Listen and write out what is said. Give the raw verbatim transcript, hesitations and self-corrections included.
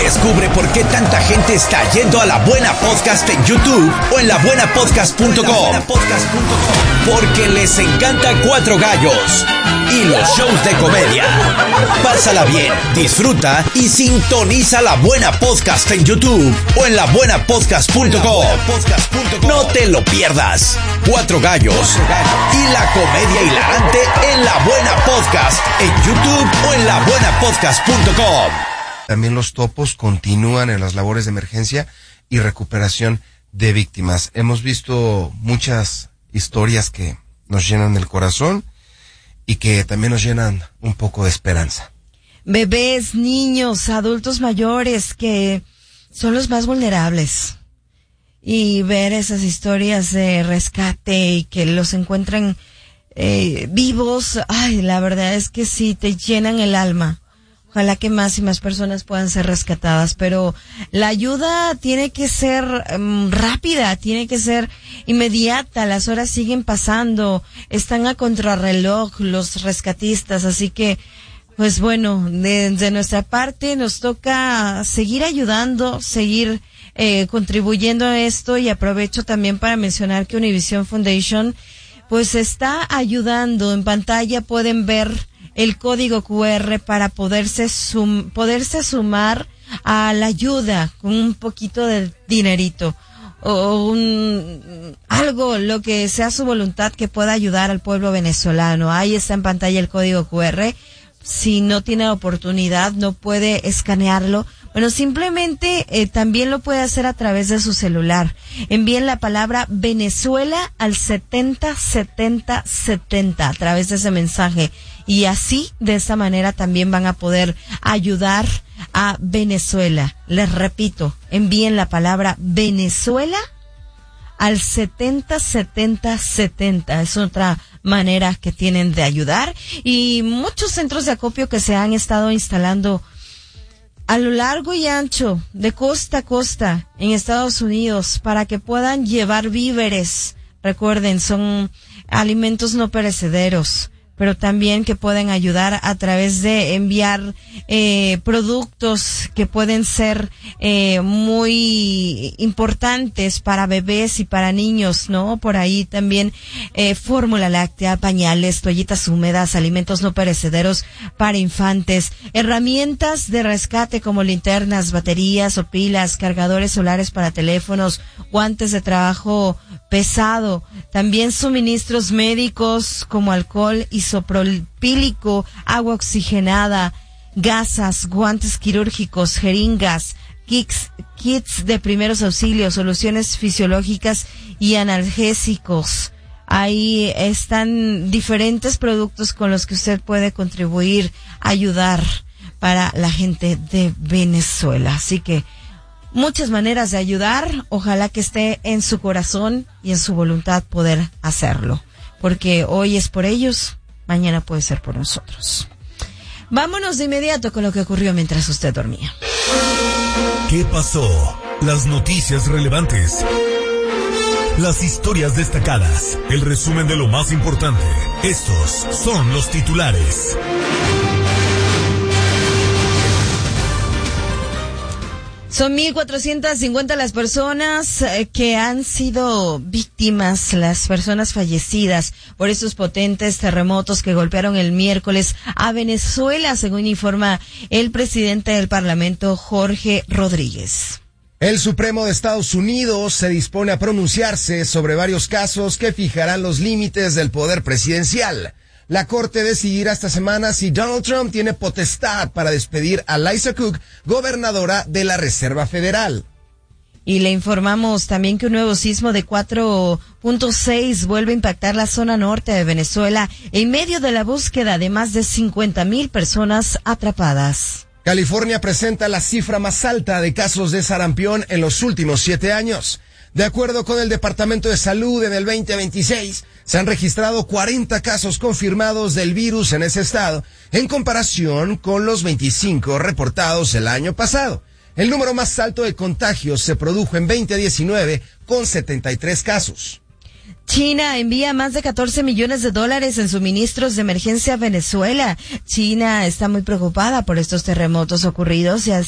Descubre por qué tanta gente está yendo a La Buena Podcast en YouTube o en la buena podcast punto com. Porque les encanta Cuatro Gallos y los shows de comedia. Pásala bien, disfruta y sintoniza La Buena Podcast en YouTube o en la buena podcast punto com. No te lo pierdas. Cuatro Gallos y la comedia hilarante en La Buena Podcast en YouTube o en la buena podcast punto com. También los topos continúan en las labores de emergencia y recuperación de víctimas. Hemos visto muchas historias que nos llenan el corazón y que también nos llenan un poco de esperanza. Bebés, niños, adultos mayores que son los más vulnerables. Y ver esas historias de rescate y que los encuentran eh, vivos, ay, la verdad es que sí, te llenan el alma. Ojalá que más y más personas puedan ser rescatadas, pero la ayuda tiene que ser um, rápida, tiene que ser inmediata, las horas siguen pasando, están a contrarreloj los rescatistas, así que, pues bueno, de, de nuestra parte nos toca seguir ayudando, seguir eh, contribuyendo a esto, y aprovecho también para mencionar que Univision Foundation pues está ayudando. En pantalla pueden ver el código cu erre para poderse sum, poderse sumar a la ayuda con un poquito de dinerito o un, algo, lo que sea su voluntad, que pueda ayudar al pueblo venezolano. Ahí está en pantalla el código cu erre. Si no tiene oportunidad, no puede escanearlo, bueno, simplemente eh, también lo puede hacer a través de su celular. Envíen la palabra Venezuela al setenta setenta setenta a través de ese mensaje, y así, de esta manera, también van a poder ayudar a Venezuela. Les repito, envíen la palabra Venezuela al setenta setenta setenta. Es otra manera que tienen de ayudar. Y muchos centros de acopio que se han estado instalando a lo largo y ancho, de costa a costa, en Estados Unidos, para que puedan llevar víveres. Recuerden, son alimentos no perecederos, pero también que pueden ayudar a través de enviar eh, productos que pueden ser eh, muy importantes para bebés y para niños, ¿no? Por ahí también eh, fórmula láctea, pañales, toallitas húmedas, alimentos no perecederos para infantes, herramientas de rescate como linternas, baterías o pilas, cargadores solares para teléfonos, guantes de trabajo pesado, también suministros médicos como alcohol isopropílico, agua oxigenada, gasas, guantes quirúrgicos, jeringas, kits, kits de primeros auxilios, soluciones fisiológicas y analgésicos. Ahí están diferentes productos con los que usted puede contribuir, ayudar para la gente de Venezuela. Así que muchas maneras de ayudar. Ojalá que esté en su corazón y en su voluntad poder hacerlo, porque hoy es por ellos, mañana puede ser por nosotros. Vámonos de inmediato con lo que ocurrió mientras usted dormía. ¿Qué pasó? Las noticias relevantes, las historias destacadas, el resumen de lo más importante. Estos son los titulares. Son mil cuatrocientas cincuenta las personas eh, que han sido víctimas, las personas fallecidas por estos potentes terremotos que golpearon el miércoles a Venezuela, según informa el presidente del Parlamento, Jorge Rodríguez. El Supremo de Estados Unidos se dispone a pronunciarse sobre varios casos que fijarán los límites del poder presidencial. La Corte decidirá esta semana si Donald Trump tiene potestad para despedir a Liza Cook, gobernadora de la Reserva Federal. Y le informamos también que un nuevo sismo de cuatro punto seis vuelve a impactar la zona norte de Venezuela en medio de la búsqueda de más de cincuenta mil personas atrapadas. California presenta la cifra más alta de casos de sarampión en los últimos siete años. De acuerdo con el Departamento de Salud, en el veinte veintiséis se han registrado cuarenta casos confirmados del virus en ese estado, en comparación con los veinticinco reportados el año pasado. El número más alto de contagios se produjo en veinte diecinueve, con setenta y tres casos. China envía más de catorce millones de dólares en suministros de emergencia a Venezuela. China está muy preocupada por estos terremotos ocurridos y